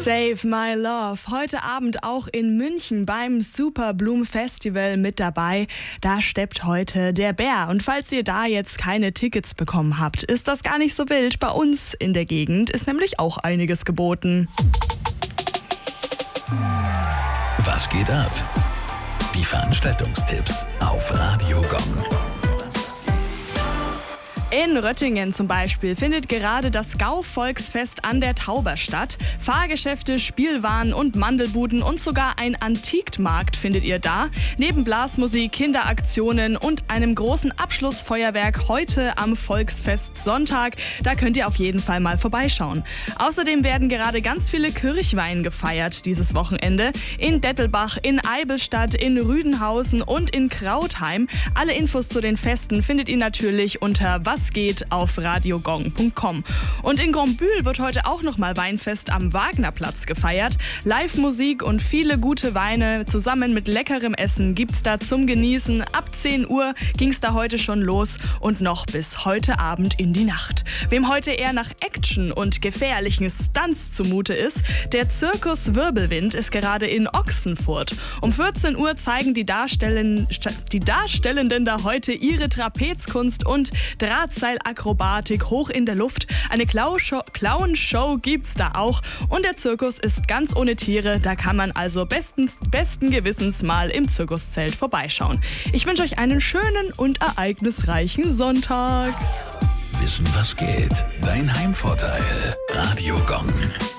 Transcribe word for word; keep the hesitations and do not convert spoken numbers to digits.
Save My Love. Heute Abend auch in München beim Super Bloom Festival mit dabei. Da steppt heute der Bär. Und falls ihr da jetzt keine Tickets bekommen habt, ist das gar nicht so wild. Bei uns in der Gegend ist nämlich auch einiges geboten. Was geht ab? Die Veranstaltungstipps auf Radio Gong. In Röttingen zum Beispiel findet gerade das Gau-Volksfest an der Tauber statt. Fahrgeschäfte, Spielwaren und Mandelbuden und sogar ein Antikmarkt findet ihr da. Neben Blasmusik, Kinderaktionen und einem großen Abschlussfeuerwerk heute am Volksfest Sonntag. Da könnt ihr auf jeden Fall mal vorbeischauen. Außerdem werden gerade ganz viele Kirchweihen gefeiert dieses Wochenende. In Dettelbach, in Eibelstadt, in Rüdenhausen und in Krautheim. Alle Infos zu den Festen findet ihr natürlich unter was geht auf radiogong punkt com. Und in Grombühl wird heute auch nochmal Weinfest am Wagnerplatz gefeiert. Live-Musik und viele gute Weine zusammen mit leckerem Essen gibt's da zum Genießen. Ab zehn Uhr ging's da heute schon los und noch bis heute Abend in die Nacht. Wem heute eher nach Action und gefährlichen Stunts zumute ist, der Zirkus Wirbelwind ist gerade in Ochsenfurt. Um vierzehn Uhr zeigen die, Darstellen, die Darstellenden da heute ihre Trapezkunst und Drahtseilakrobatik hoch in der Luft. Eine Clown-Show gibt's da auch. Und der Zirkus ist ganz ohne Tiere. Da kann man also bestens, besten Gewissens mal im Zirkuszelt vorbeischauen. Ich wünsche euch einen schönen und ereignisreichen Sonntag. Wissen, was geht? Dein Heimvorteil. Radio Gong.